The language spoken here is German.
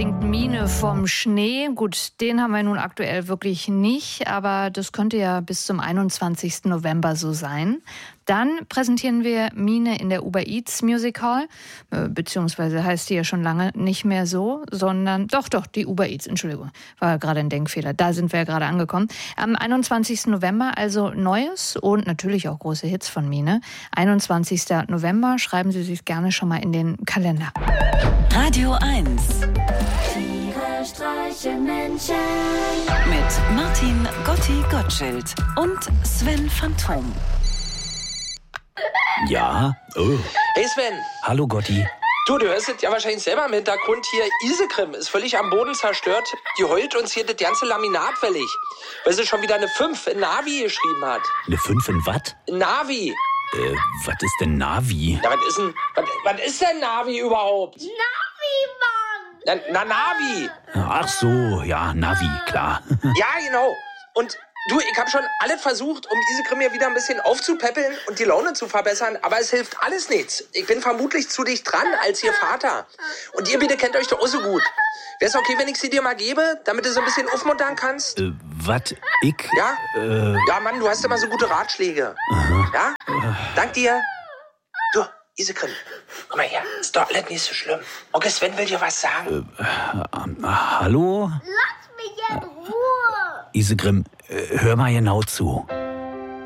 singt Mine vom Schnee. Gut, den haben wir nun aktuell wirklich nicht, aber das könnte ja bis zum 21. November so sein. Dann präsentieren wir Mine in der Uber Eats Music Hall, beziehungsweise heißt die ja schon lange nicht mehr so, sondern doch, die Uber Eats, Entschuldigung, war gerade ein Denkfehler, da sind wir ja gerade angekommen. Am 21. November also Neues und natürlich auch große Hits von Mine. 21. November, schreiben Sie sich gerne schon mal in den Kalender. Radio 1. Tiere streichen Menschen. Mit Martin Gotti-Gottschild und Sven Phantom. Ja? Oh. Hey Sven. Hallo Gotti. Du hörst es ja wahrscheinlich selber im Hintergrund hier. Isegrim ist völlig am Boden zerstört. Die heult uns hier das ganze Laminat fällig. Weil sie schon wieder eine 5 in Navi geschrieben hat. Eine 5 in was? Navi. Was ist denn Navi? Ja, was ist denn Navi überhaupt? Navi, Mann! Na, Navi. Ach so, ja, Navi, klar. Ja, genau. Und du, ich habe schon alles versucht, um Isegrim hier wieder ein bisschen aufzupäppeln und die Laune zu verbessern, aber es hilft alles nichts. Ich bin vermutlich zu dicht dran als ihr Vater. Und ihr beide kennt euch doch auch so gut. Wäre es okay, wenn ich sie dir mal gebe, damit du so ein bisschen aufmuntern kannst? Was? Ich? Ja? Ja, Mann, du hast immer so gute Ratschläge. Ja? Dank dir. Du, Isegrim, komm mal her. Ist doch alles nicht so schlimm. Onkel Sven will dir was sagen. Hallo? Lass mich in Ruhe! Isegrim, hör mal genau zu.